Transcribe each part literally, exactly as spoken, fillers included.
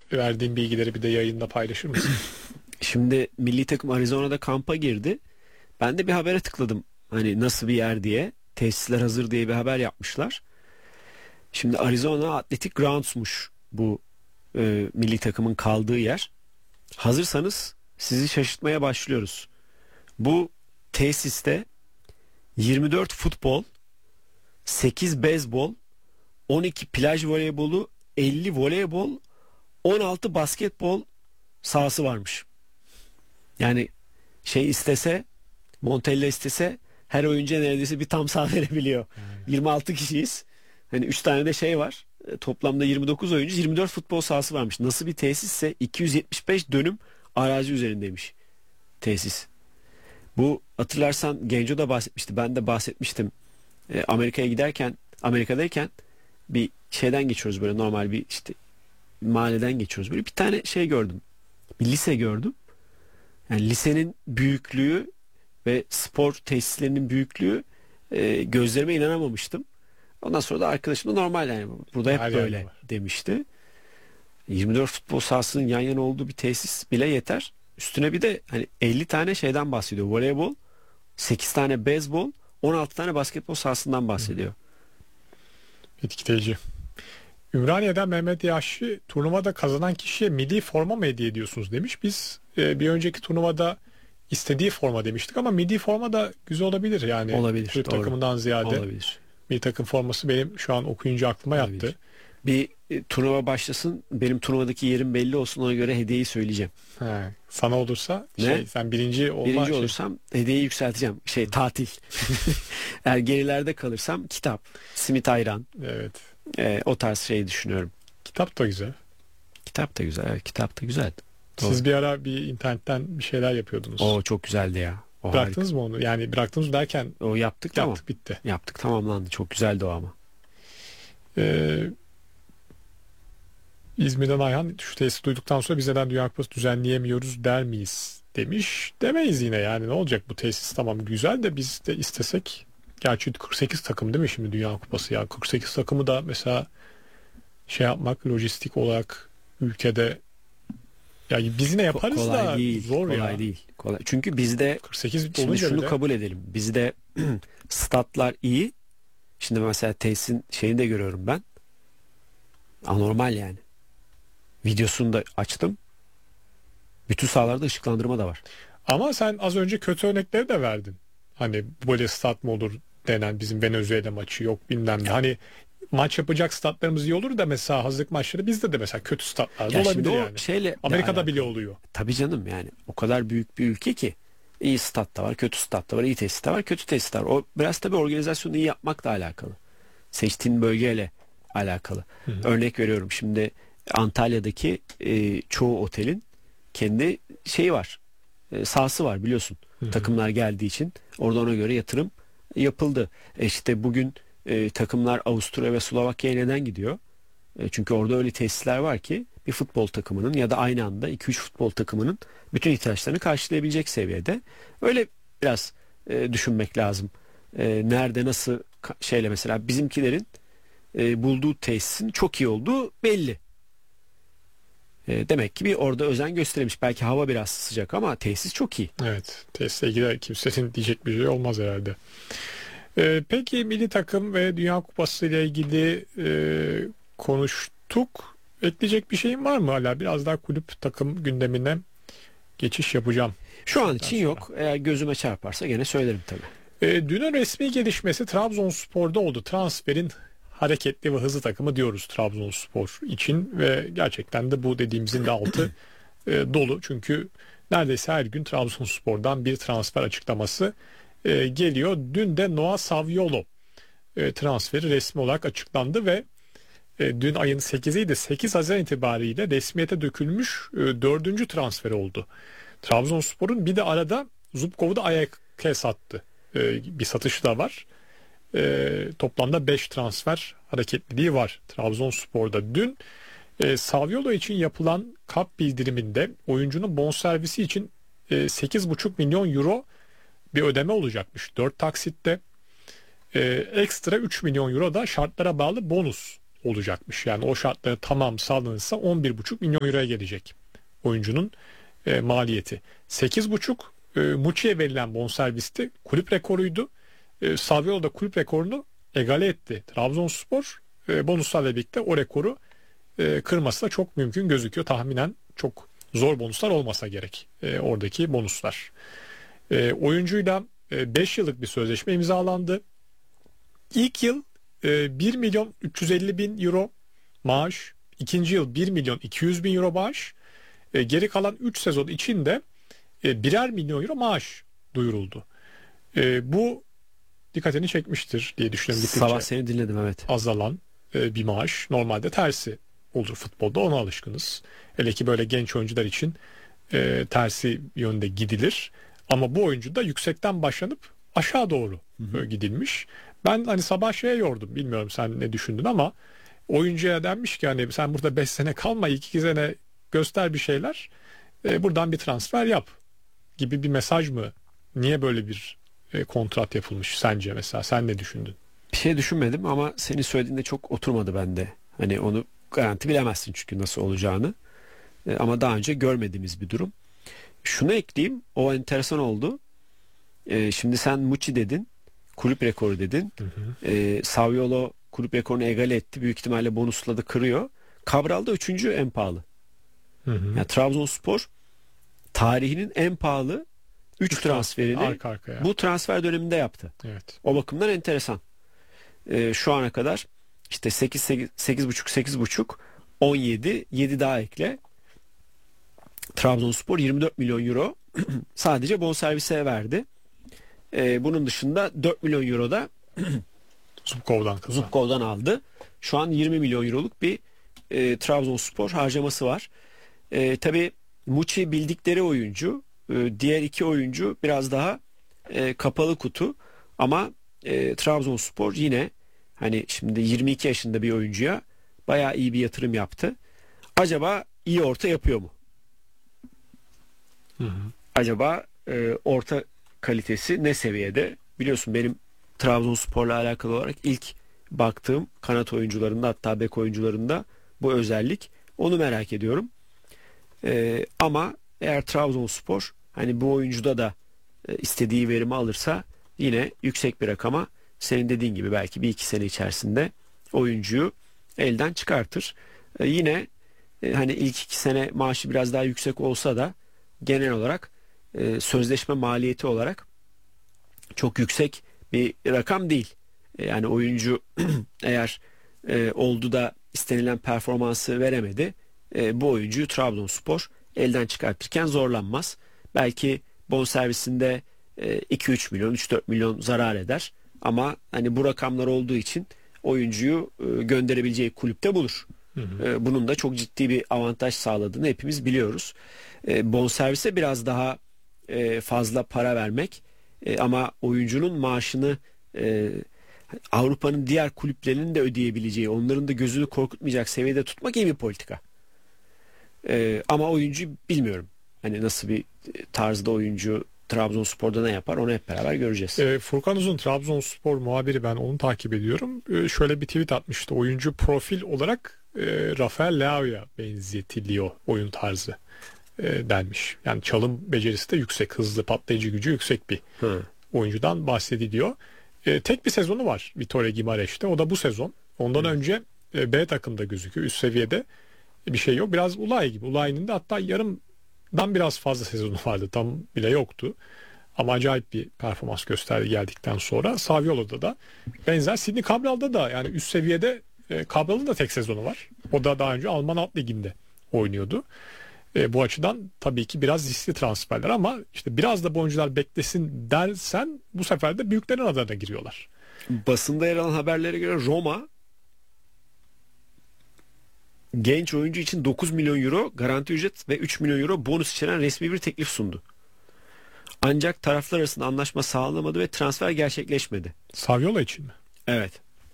verdiğin bilgileri bir de yayında paylaşır mısın? Şimdi milli takım Arizona'da kampa girdi. Ben de bir habere tıkladım. Hani nasıl bir yer diye. Tesisler hazır diye bir haber yapmışlar. Şimdi Arizona Athletic Grounds'muş bu e, milli takımın kaldığı yer. Hazırsanız sizi şaşırtmaya başlıyoruz. Bu tesiste yirmi dört futbol, sekiz beyzbol, on iki plaj voleybolu, elli voleybol, on altı basketbol sahası varmış. Yani şey istese, Montella istese her oyuncuya neredeyse bir tam saha verebiliyor. Yani. yirmi altı kişiyiz. Hani üç tane de şey var. Toplamda yirmi dokuz oyuncu, yirmi dört futbol sahası varmış. Nasıl bir tesisse? iki yüz yetmiş beş dönüm arazi üzerindeymiş tesis. Bu hatırlarsan Genco da bahsetmişti. Ben de bahsetmiştim. E, Amerika'ya giderken, Amerika'dayken bir şeyden geçiyoruz, böyle normal bir işte mahalleden geçiyoruz. Böyle bir tane şey gördüm. Bir lise gördüm. Yani lisenin büyüklüğü ve spor tesislerinin büyüklüğü, e, gözlerime inanamamıştım. Ondan sonra da arkadaşım da normal, yani burada hep Her böyle demişti. yirmi dört futbol sahasının yan yana olduğu bir tesis bile yeter. Üstüne bir de hani elli tane şeyden bahsediyor. Voleybol, sekiz tane beyzbol, on altı tane basketbol sahasından bahsediyor. Etkileyici. Ümraniye'den Mehmet Yaşlı, turnuvada kazanan kişiye milli forma mı hediye ediyorsunuz demiş. Biz e, bir önceki turnuvada istediği forma demiştik ama milli forma da güzel olabilir yani. Olabilir. Türk Doğru. takımından ziyade. Olabilir. Milli takım forması benim şu an okuyunca aklıma Olabilir. yattı. Bir e, turnuva başlasın, benim turnuvadaki yerim belli olsun, ona göre hediyeyi söyleyeceğim. He, sana olursa Ne? şey, sen birinci olma Birinci şey... olursam hediyeyi yükselteceğim. Şey, tatil. Eğer gerilerde kalırsam kitap, simit ayran. Evet. E, o tarz şeyi düşünüyorum. Kitap da güzel. Kitap da güzel. Evet, kitap da güzel. Siz Doğru. bir ara bir internetten bir şeyler yapıyordunuz. O çok güzeldi ya. O Bıraktınız harika. mı onu? Yani bıraktınız derken O yaptık, yaptık tamam. bitti. Yaptık, tamamlandı. Çok güzeldi o ama. Ee, İzmir'den Ayhan, şu tesisi duyduktan sonra biz neden Dünya Kupası düzenleyemiyoruz der miyiz demiş. Demeyiz yine, yani ne olacak, bu tesis tamam güzel de biz de istesek, gerçi kırk sekiz takım değil mi şimdi Dünya Kupası, ya kırk sekiz takımı da mesela şey yapmak, lojistik olarak ülkede, ya biz yine yaparız kolay da değil, zor kolay ya. Kolay değil. Kolay. Çünkü bizde kırk sekiz şimdi olunca şunu bile... kabul edelim. Bizde statlar iyi. Şimdi mesela tesisin şeyini de görüyorum ben. Anormal yani. Videosunu da açtım. Bütün sahalarda ışıklandırma da var. Ama sen az önce kötü örnekleri de verdin. Hani böyle stat mı olur denen, bizim Venezuela maçı yok bilmem ne. Hani maç yapacak statlarımız iyi olur da mesela hazırlık maçları bizde de mesela kötü statlarda Ya olabilir yani. Şeyle Amerika'da bile oluyor. Tabii canım, yani o kadar büyük bir ülke ki iyi stat da var, kötü stat da var, iyi tesis de var, kötü tesis de var. O biraz tabii organizasyonu iyi yapmakla alakalı. Seçtiğin bölgeyle alakalı. Hı hı. Örnek veriyorum, şimdi Antalya'daki e, çoğu otelin kendi şeyi var. E, sahası var biliyorsun. Hı hı. Takımlar geldiği için orada ona göre yatırım yapıldı. E işte bugün e, takımlar Avusturya ve Slovakya'ya neden gidiyor? E, çünkü orada öyle tesisler var ki bir futbol takımının ya da aynı anda iki üç futbol takımının bütün ihtiyaçlarını karşılayabilecek seviyede. Öyle biraz e, düşünmek lazım. E, nerede nasıl şeyle, mesela bizimkilerin e, bulduğu tesisin çok iyi olduğu belli. E, demek ki bir orada özen gösterilmiş. Belki hava biraz sıcak ama tesis çok iyi. Evet. Tesisle ilgili kimsenin diyecek bir şey olmaz herhalde. Ee, peki milli takım ve Dünya Kupası ile ilgili e, konuştuk. Ekleyecek bir şeyin var mı hala? Biraz daha kulüp takım gündemine geçiş yapacağım. Şu an için yok. Eğer gözüme çarparsa gene söylerim tabii. E, dünün resmi gelişmesi Trabzonspor'da oldu. Transferin hareketli ve hızlı takımı diyoruz Trabzonspor için ve gerçekten de bu dediğimizin de altı e, dolu. Çünkü neredeyse her gün Trabzonspor'dan bir transfer açıklaması e, geliyor. Dün de Noah Saviolo e, transferi resmi olarak açıklandı ve e, dün ayın sekiziydi. sekiz Haziran itibariyle resmiyete dökülmüş e, dördüncü transfer oldu. Trabzonspor'un bir de arada Zubkov'u da Ajax'e sattı. E, bir satışı da var. E, toplamda beş transfer hareketliliği var Trabzonspor'da. Dün e, Saviolo için yapılan kap bildiriminde oyuncunun bonservisi için e, sekiz buçuk milyon euro bir ödeme olacakmış dört taksitte. E, ekstra üç milyon euro da şartlara bağlı bonus olacakmış. Yani o şartları tamam sağlanırsa on bir buçuk milyon euroya gelecek oyuncunun e, maliyeti. sekiz buçuk e, Muçi'ye verilen bonservisti kulüp rekoruydu. E, Saviolo da kulüp rekorunu egale etti. Trabzonspor e, bonuslarla birlikte o rekoru e, kırması da çok mümkün gözüküyor. Tahminen çok zor bonuslar olmasa gerek e, oradaki bonuslar. E, oyuncuyla beş yıllık bir sözleşme imzalandı. İlk yıl e, bir milyon üç yüz elli bin euro maaş, ikinci yıl bir milyon iki yüz bin euro maaş, e, geri kalan üç sezon içinde e, birer milyon euro maaş duyuruldu. E, bu dikkatini çekmiştir diye düşünüyorum. Sabah seni dinledim, evet. Azalan e, bir maaş. Normalde tersi olur futbolda, ona alışkınız. Hele ki böyle genç oyuncular için e, tersi yönde gidilir. Ama bu oyuncu da yüksekten başlanıp aşağı doğru hı hı. gidilmiş. Ben hani sabah şeye yordum. Bilmiyorum sen ne düşündün ama oyuncuya denmiş ki hani sen burada beş sene kalma, iki sene göster bir şeyler. E, buradan bir transfer yap gibi bir mesaj mı? Niye böyle bir e, kontrat yapılmış sence mesela? Sen ne düşündün? Bir şey düşünmedim ama senin söylediğinde çok oturmadı bende. Hani onu garanti bilemezsin çünkü nasıl olacağını. E, ama daha önce görmediğimiz bir durum. Şunu ekleyeyim, o enteresan oldu. Ee, şimdi sen Muçi dedin, kulüp rekoru dedin. Hı hı. Ee, Saviolo kulüp rekorunu egale etti. Büyük ihtimalle bonusla da kırıyor. Cabral da üçüncü en pahalı. Hı hı. Yani Trabzonspor tarihinin en pahalı üç transferini arka arkaya bu transfer döneminde yaptı. Evet. O bakımdan enteresan. Ee, şu ana kadar işte sekiz sekiz buçuk sekiz buçuk on yedi yedi daha ekle. Trabzonspor yirmi dört milyon euro sadece bonservise verdi. Ee, bunun dışında dört milyon euro da Zubkov'dan, Zubkov'dan aldı. Şu an yirmi milyon euroluk bir e, Trabzonspor harcaması var. E, tabii Muçi bildikleri oyuncu. E, diğer iki oyuncu biraz daha e, kapalı kutu. Ama e, Trabzonspor yine hani şimdi yirmi iki yaşında bir oyuncuya bayağı iyi bir yatırım yaptı. Acaba iyi orta yapıyor mu? Hı hı. Acaba e, orta kalitesi ne seviyede? Biliyorsun benim Trabzonspor'la alakalı olarak ilk baktığım kanat oyuncularında, hatta bek oyuncularında bu özellik. Onu merak ediyorum. E, ama eğer Trabzonspor hani bu oyuncuda da e, istediği verimi alırsa yine yüksek bir rakama, senin dediğin gibi belki bir iki sene içerisinde oyuncuyu elden çıkartır. E, yine e, hani ilk iki sene maaşı biraz daha yüksek olsa da genel olarak e, sözleşme maliyeti olarak çok yüksek bir rakam değil. E, yani oyuncu eğer e, oldu da istenilen performansı veremedi, e, bu oyuncuyu Trabzonspor elden çıkartırken zorlanmaz. Belki bonservisinde e, iki üç milyon, üç dört milyon zarar eder. Ama hani bu rakamlar olduğu için oyuncuyu e, gönderebileceği kulüpte bulur. Hı hı. E, bunun da çok ciddi bir avantaj sağladığını hepimiz biliyoruz. E, bonservise biraz daha e, fazla para vermek e, ama oyuncunun maaşını e, Avrupa'nın diğer kulüplerinin de ödeyebileceği, onların da gözünü korkutmayacak seviyede tutmak iyi bir politika. E, ama oyuncu bilmiyorum. Hani nasıl bir tarzda oyuncu Trabzonspor'da ne yapar, onu hep beraber göreceğiz. E, Furkan Uzun Trabzonspor muhabiri, ben onu takip ediyorum. E, şöyle bir tweet atmıştı. Oyuncu profil olarak e, Rafael Leao'ya benzetiliyor oyun tarzı e, denmiş. Yani çalım becerisi de yüksek, hızlı, patlayıcı gücü yüksek bir Hı. oyuncudan bahsediliyor. E, tek bir sezonu var Vitória Guimarães'te. O da bu sezon. Ondan Hı. önce e, B takımda gözüküyor. Üst seviyede bir şey yok. Biraz Ulay gibi. Ulay'ın da hatta yarımdan biraz fazla sezonu vardı. Tam bile yoktu. Ama acayip bir performans gösterdi geldikten sonra. Saviolo'da da benzer. Sidney Cabral'da da yani üst seviyede e, Cabral'ın da tek sezonu var. O da daha önce Alman Alt Ligi'nde oynuyordu. E, bu açıdan tabii ki biraz riskli transferler ama işte biraz da bu oyuncular beklesin dersen bu sefer de büyüklerin adına giriyorlar. Basında yer alan haberlere göre Roma genç oyuncu için dokuz milyon euro garanti ücret ve üç milyon euro bonus içeren resmi bir teklif sundu. Ancak taraflar arasında anlaşma sağlanamadı ve transfer gerçekleşmedi. Saviola için mi? Evet.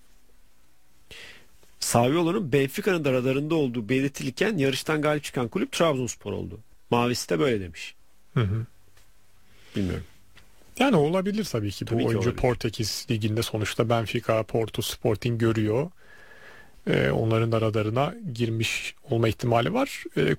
Saviolo'nun Benfica'nın da radarında olduğu belirtilirken yarıştan galip çıkan kulüp Trabzonspor oldu. Mavisi de böyle demiş. Hı hı. Bilmiyorum. Yani olabilir tabii ki. Tabii Bu ki oyuncu olabilir. Portekiz Ligi'nde sonuçta Benfica, Porto, Sporting görüyor. e, onların da radarına girmiş olma ihtimali var. E,